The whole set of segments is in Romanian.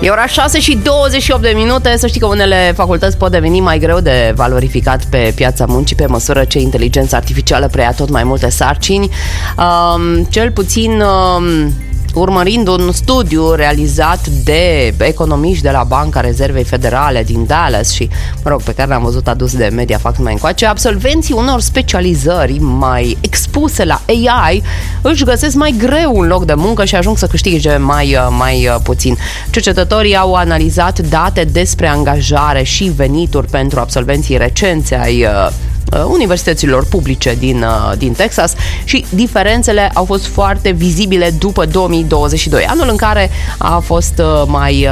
E ora 6 și 28 de minute. Să știi că unele facultăți pot deveni mai greu de valorificat pe piața muncii pe măsură ce inteligența artificială preia tot mai multe sarcini. Cel puțin urmărind un studiu realizat de economiști de la Banca Rezervei Federale din Dallas și, pe care l-am văzut adus de Mediafax mai încoace, absolvenții unor specializări mai expuse la AI își găsesc mai greu un loc de muncă și ajung să câștige mai puțin. Cercetătorii au analizat date despre angajare și venituri pentru absolvenții recenți ai universităților publice din Texas și diferențele au fost foarte vizibile după 2022, anul în care a fost mai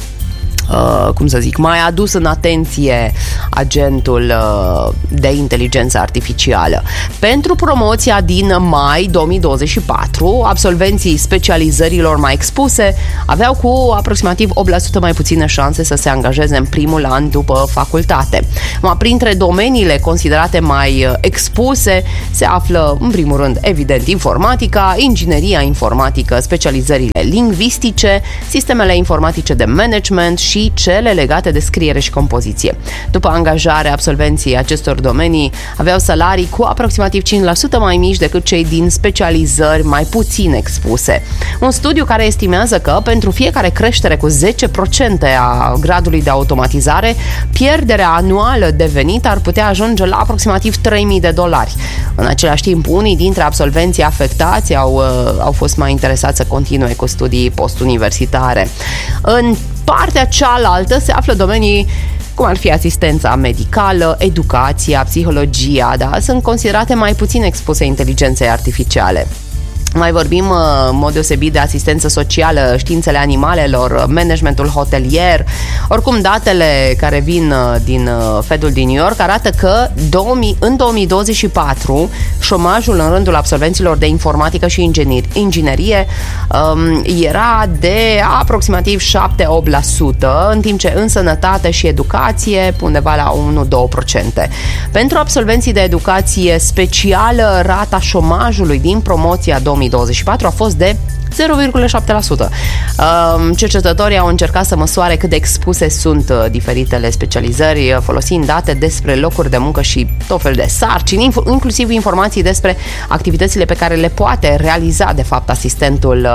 adus în atenție agentul de inteligență artificială. Pentru promoția din mai 2024, absolvenții specializărilor mai expuse aveau cu aproximativ 8% mai puține șanse să se angajeze în primul an după facultate. Printre domeniile considerate mai expuse se află, în primul rând, evident, informatica, ingineria informatică, specializările lingvistice, sistemele informatice de management și cele legate de scriere și compoziție. După angajare, absolvenții acestor domenii aveau salarii cu aproximativ 5% mai mici decât cei din specializări mai puțin expuse. Un studiu care estimează că pentru fiecare creștere cu 10% a gradului de automatizare, pierderea anuală de venit ar putea ajunge la aproximativ $3.000. În același timp, unii dintre absolvenții afectați au fost mai interesați să continue cu studii postuniversitare. În partea cealaltă se află domenii cum ar fi asistența medicală, educația, psihologia, sunt considerate mai puțin expuse inteligenței artificiale. Mai vorbim în mod deosebit de asistență socială, științele animalelor, managementul hotelier. Oricum, datele care vin din Fedul din New York arată că în 2024 șomajul în rândul absolvenților de informatică și inginerie era de aproximativ 7-8%, în timp ce în sănătate și educație undeva la 1-2%. Pentru absolvenții de educație specială, rata șomajului din promoția 2024 a fost de 0,7%. Cercetătorii au încercat să măsoare cât de expuse sunt diferitele specializări, folosind date despre locuri de muncă și tot fel de sarcini, inclusiv informații despre activitățile pe care le poate realiza, de fapt, asistentul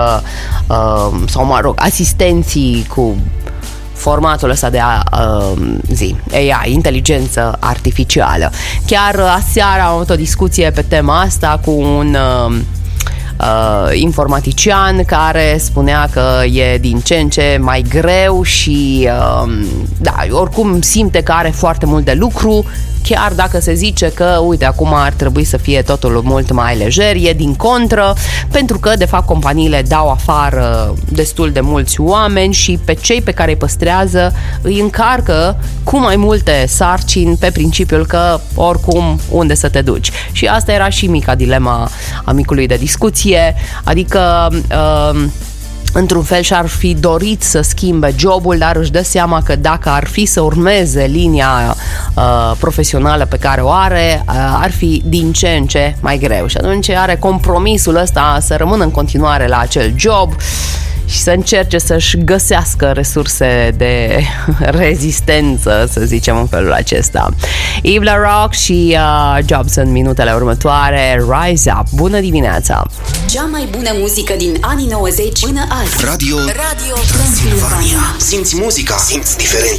asistenții cu formatul ăsta de AI, inteligență artificială. Chiar aseară am avut o discuție pe tema asta cu un informatician care spunea că e din ce în ce mai greu și oricum simte că are foarte mult de lucru, chiar dacă se zice că, uite, acum ar trebui să fie totul mult mai lejer, e din contră, pentru că, de fapt, companiile dau afară destul de mulți oameni și pe cei pe care îi păstrează îi încarcă cu mai multe sarcini pe principiul că, oricum, unde să te duci. Și asta era și mica dilema amicului de discuție, adică într-un fel și-ar fi dorit să schimbe jobul, dar își dă seama că dacă ar fi să urmeze linia profesională pe care o are, ar fi din ce în ce mai greu. Și atunci are compromisul ăsta să rămână în continuare la acel job și să încerce să-și găsească resurse de rezistență, să zicem în felul acesta. Yves Larock și Jobs în minutele următoare. Rise Up. Bună dimineața! Cea mai bună muzică din anii 90 până azi. Radio Transilvania. Simți muzica, simți diferența.